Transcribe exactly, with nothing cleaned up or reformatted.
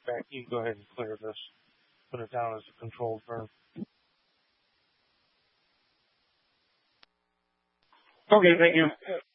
back. You can go ahead and clear this. Put it down as a controlled burn. Okay, thank you.